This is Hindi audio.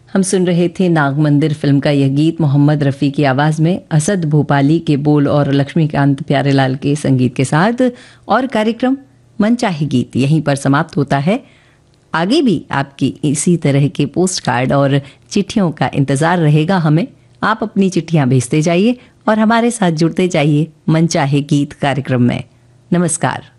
हम सुन रहे थे नाग मंदिर फिल्म का यह गीत मोहम्मद रफ़ी की आवाज़ में, असद भोपाली के बोल और लक्ष्मीकांत प्यारेलाल के संगीत के साथ। और कार्यक्रम मनचाहे गीत यहीं पर समाप्त होता है। आगे भी आपकी इसी तरह के पोस्ट कार्ड और चिट्ठियों का इंतज़ार रहेगा हमें। आप अपनी चिट्ठियाँ भेजते जाइए और हमारे साथ जुड़ते जाइए मनचाहे गीत कार्यक्रम में। नमस्कार।